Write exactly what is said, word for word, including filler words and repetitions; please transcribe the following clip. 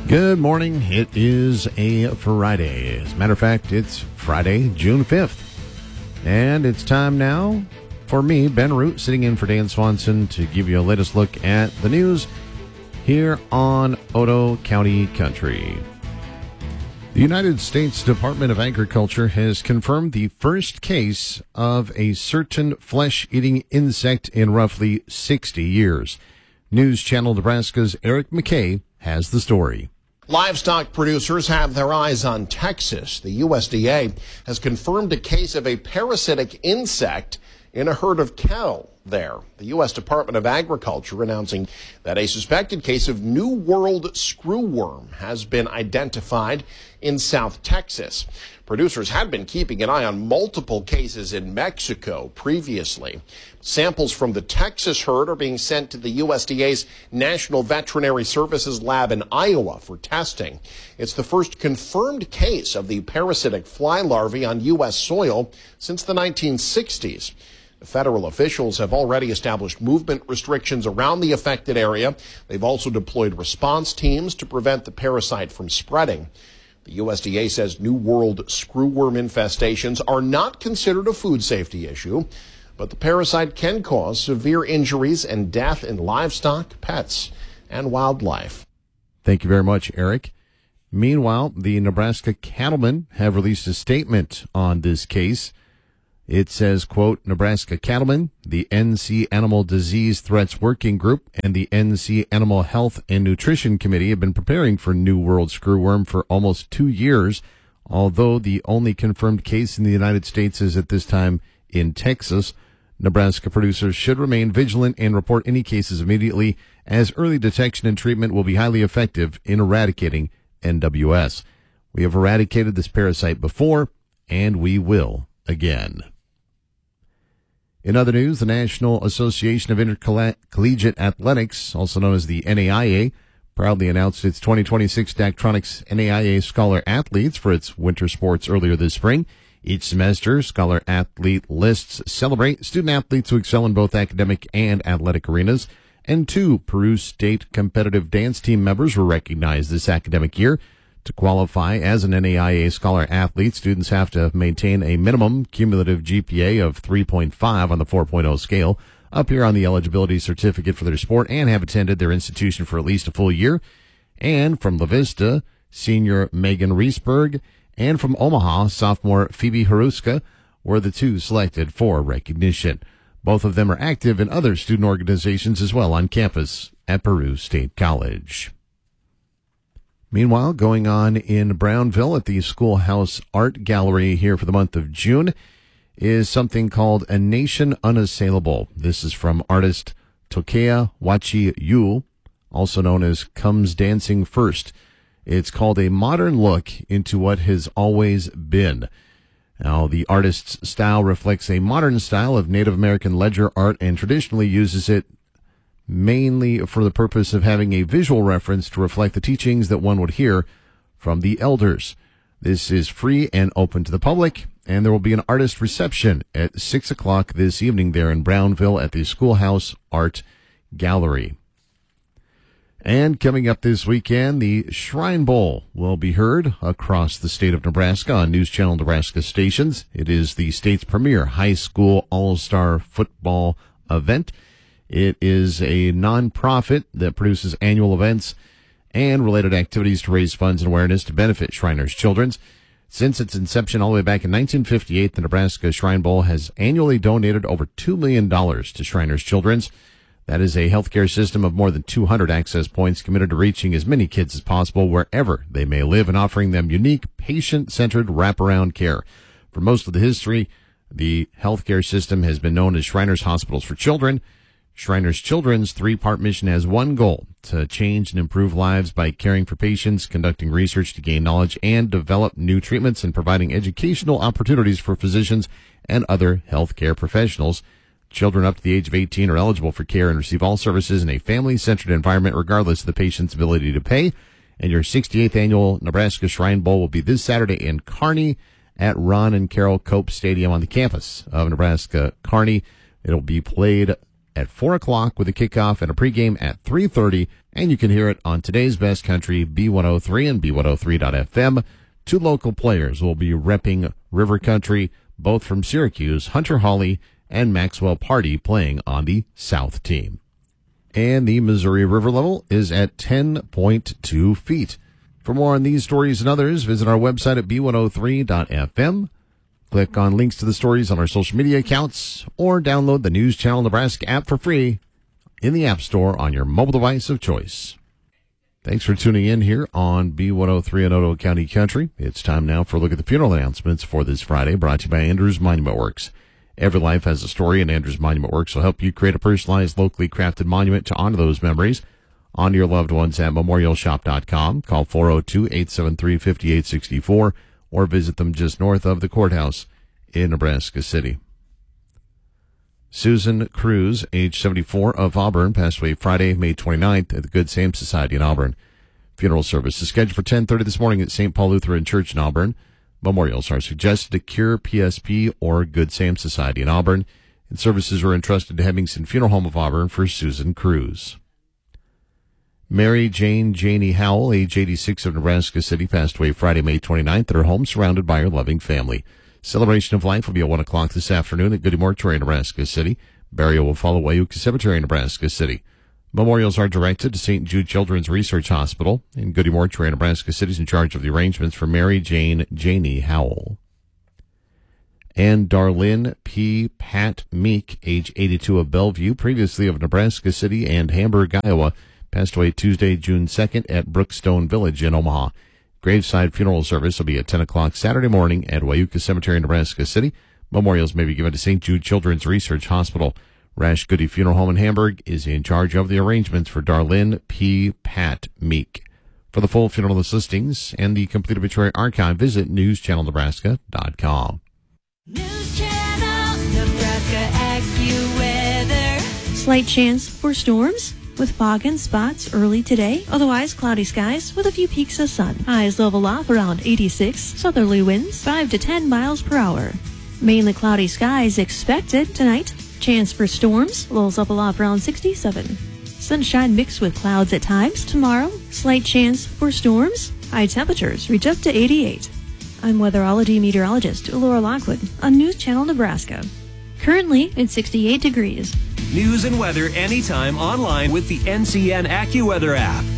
Good morning. It is a Friday. As a matter of fact, it's Friday, June fifth. And it's time now for me, Ben Root, sitting in for Dan Swanson to give you a latest look at the news here on Otoe County Country. The United States Department of Agriculture has confirmed the first case of a certain flesh-eating insect in roughly sixty years. News Channel Nebraska's Eric McKay has the story. Livestock producers have their eyes on Texas. The U S D A has confirmed a case of a parasitic insect in a herd of cattle there. The U S Department of Agriculture announcing that a suspected case of New World screwworm has been identified in South Texas. Producers had been keeping an eye on multiple cases in Mexico previously. Samples from the Texas herd are being sent to the U S D A's National Veterinary Services Lab in Iowa for testing. It's the first confirmed case of the parasitic fly larvae on U S soil since the nineteen sixties. Federal officials have already established movement restrictions around the affected area. They've also deployed response teams to prevent the parasite from spreading. The U S D A says New World screwworm infestations are not considered a food safety issue, but the parasite can cause severe injuries and death in livestock, pets, and wildlife. Thank you very much, Eric. Meanwhile, the Nebraska cattlemen have released a statement on this case. It says, quote, Nebraska cattlemen, the N C Animal Disease Threats Working Group, and the N C Animal Health and Nutrition Committee have been preparing for New World screwworm for almost two years, although the only confirmed case in the United States is at this time in Texas. Nebraska producers should remain vigilant and report any cases immediately, as early detection and treatment will be highly effective in eradicating N W S. We have eradicated this parasite before, and we will again. In other news, the National Association of Intercollegiate Athletics, also known as the N A I A, proudly announced its twenty twenty-six Daktronics N A I A Scholar Athletes for its winter sports earlier this spring. Each semester, Scholar Athlete lists celebrate student athletes who excel in both academic and athletic arenas, and two Peru State competitive dance team members were recognized this academic year. To qualify as an N A I A Scholar Athlete, students have to maintain a minimum cumulative G P A of three point five on the four point oh scale, appear on the eligibility certificate for their sport, and have attended their institution for at least a full year. And from La Vista, senior Megan Reesberg, and from Omaha, sophomore Phoebe Haruska were the two selected for recognition. Both of them are active in other student organizations as well on campus at Peru State College. Meanwhile, going on in Brownville at the Schoolhouse Art Gallery here for the month of June is something called A Nation Unassailable. This is from artist Tokea Wachi Yu, also known as Comes Dancing First. It's called a modern look into what has always been. Now, the artist's style reflects a modern style of Native American ledger art and traditionally uses it mainly for the purpose of having a visual reference to reflect the teachings that one would hear from the elders. This is free and open to the public, and there will be an artist reception at six o'clock this evening there in Brownville at the Schoolhouse Art Gallery. And coming up this weekend, the Shrine Bowl will be heard across the state of Nebraska on News Channel Nebraska stations. It is the state's premier high school all-star football event. It is a nonprofit that produces annual events and related activities to raise funds and awareness to benefit Shriners Children's. Since its inception all the way back in nineteen fifty-eight, the Nebraska Shrine Bowl has annually donated over two million dollars to Shriners Children's. That is a healthcare system of more than two hundred access points committed to reaching as many kids as possible wherever they may live and offering them unique, patient-centered wraparound care. For most of the history, the healthcare system has been known as Shriners Hospitals for Children. Shriners Children's three-part mission has one goal: to change and improve lives by caring for patients, conducting research to gain knowledge, and develop new treatments, and providing educational opportunities for physicians and other healthcare professionals. Children up to the age of eighteen are eligible for care and receive all services in a family-centered environment regardless of the patient's ability to pay. And your sixty-eighth annual Nebraska Shrine Bowl will be this Saturday in Kearney at Ron and Carol Cope Stadium on the campus of Nebraska Kearney. It'll be played at four o'clock with a kickoff and a pregame at three thirty. And you can hear it on today's Best Country, B one oh three and B one oh three dot F M. Two local players will be repping River Country, both from Syracuse, Hunter Hawley and Maxwell Party playing on the South team. And the Missouri River level is at ten point two feet. For more on these stories and others, visit our website at B one oh three dot F M. Click on links to the stories on our social media accounts or download the News Channel Nebraska app for free in the App Store on your mobile device of choice. Thanks for tuning in here on B one oh three and Ottawa County Country. It's time now for a look at the funeral announcements for this Friday, brought to you by Andrews Monument Works. Every life has a story, and Andrews Monument Works will help you create a personalized, locally crafted monument to honor those memories. Honor your loved ones at memorial shop dot com. Call four oh two, eight seven three, five eight six four or visit them just north of the courthouse in Nebraska City. Susan Cruz, age seventy-four, of Auburn, passed away Friday, May twenty-ninth at the Good Sam Society in Auburn. Funeral service is scheduled for ten thirty this morning at Saint Paul Lutheran Church in Auburn. Memorials are suggested at Cure P S P or Good Sam Society in Auburn, and services were entrusted to Hemmingson Funeral Home of Auburn for Susan Cruz. Mary Jane Janey Howell, age eighty-six, of Nebraska City, passed away Friday, May twenty-ninth at her home surrounded by her loving family. Celebration of life will be at one o'clock this afternoon at Goody Mortuary, Nebraska City. Burial will follow Wayuka Cemetery, Nebraska City. Memorials are directed to Saint Jude Children's Research Hospital, and Goody Mortuary, Nebraska City is in charge of the arrangements for Mary Jane Janey Howell. And Darlene P. Pat Meek, age eighty-two, of Bellevue, previously of Nebraska City and Hamburg, Iowa, passed away Tuesday, June second at Brookstone Village in Omaha. Graveside funeral service will be at ten o'clock Saturday morning at Wayuka Cemetery in Nebraska City. Memorials may be given to Saint Jude Children's Research Hospital. Rash Goody Funeral Home in Hamburg is in charge of the arrangements for Darlene P. Pat Meek. For the full funeral listings and the complete obituary archive, visit news channel nebraska dot com. News Channel Nebraska AccuWeather. Slight chance for storms with fog and spots early today. Otherwise, cloudy skies with a few peaks of sun. Highs level off around eighty-six. Southerly winds five to ten miles per hour. Mainly cloudy skies expected tonight. Chance for storms. Lows level off around sixty-seven. Sunshine mixed with clouds at times tomorrow. Slight chance for storms. High temperatures reach up to eighty-eight. I'm weatherology meteorologist Laura Lockwood on News Channel Nebraska. Currently, it's sixty-eight degrees. News and weather anytime online with the N C N AccuWeather app.